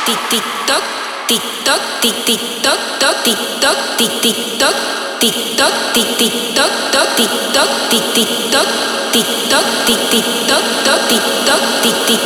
tic tic toc, tic toc, tic tic toc, toc tic toc, tic tic toc, tic toc, tic tic toc, toc tic toc, tic tic toc, tic toc, tic tic toc, toc tic toc, tic tic